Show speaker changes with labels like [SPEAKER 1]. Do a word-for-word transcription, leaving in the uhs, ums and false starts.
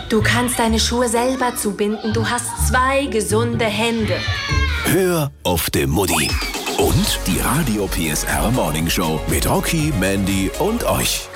[SPEAKER 1] Du kannst deine Schuhe selber zubinden. Du hast zwei gesunde Hände.
[SPEAKER 2] Hör auf die Mutti. Und die Radio P S R Morning Show mit Rocky, Mandy und euch.